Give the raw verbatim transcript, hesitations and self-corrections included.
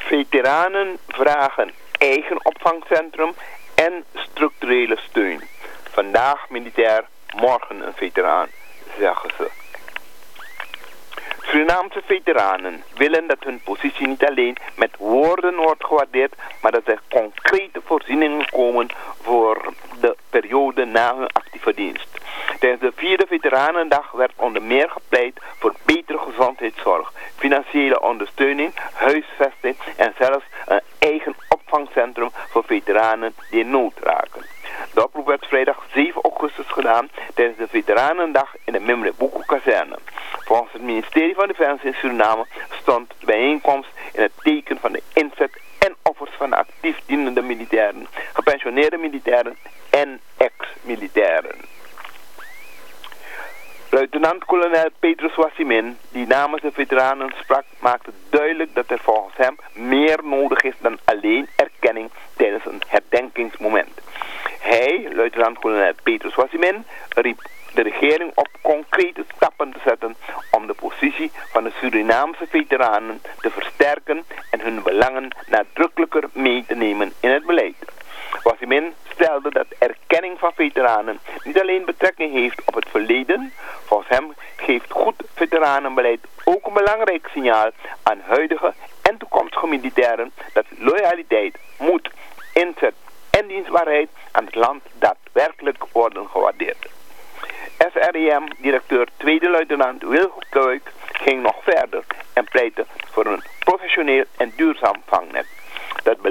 Veteranen vragen eigen opvangcentrum en structurele steun. Vandaag militair, morgen een veteraan, zeggen ze. Surinaamse veteranen willen dat hun positie niet alleen met woorden wordt gewaardeerd, maar dat er concrete voorzieningen komen voor de periode na hun actieve dienst. Tijdens de vierde Veteranendag werd onder meer gepleit voor betere gezondheidszorg, financiële ondersteuning, huisvesting en zelfs een eigen opvangcentrum voor veteranen die in nood raken. De oproep werd vrijdag zeven augustus gedaan tijdens de Veteranendag in de Mimrebuku kazerne. Volgens het ministerie van Defensie in Suriname stond de bijeenkomst in het teken van de inzet en offers van de actief dienende militairen, gepensioneerde militairen en ex-militairen. Luitenant-kolonel Petrus Wassimin, die namens de veteranen sprak, maakte duidelijk dat er volgens hem meer nodig is dan alleen erkenning tijdens een herdenkingsmoment. Hij, luitenant-kolonel Petrus Wassimin, riep de regering op concrete stappen te zetten om de positie van de Surinaamse veteranen te versterken en hun belangen nadrukkelijker mee te nemen in het beleid. Wassimin stelde dat erkenning van veteranen niet alleen betrekking heeft op het verleden. Volgens hem geeft goed veteranenbeleid ook een belangrijk signaal aan huidige en toekomstige militairen dat loyaliteit, moed, inzet en dienstbaarheid aan het land daadwerkelijk worden gewaardeerd. S R I M-directeur tweede luitenant Wilhelm Kuik ging nog verder en pleitte voor een professioneel en duurzaam vangnet. Dat